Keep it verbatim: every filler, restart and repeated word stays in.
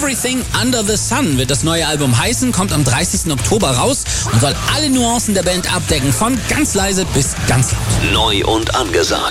Everything Under the Sun wird das neue Album heißen, kommt am dreißigsten Oktober raus und soll alle Nuancen der Band abdecken, von ganz leise bis ganz laut. Neu und angesagt.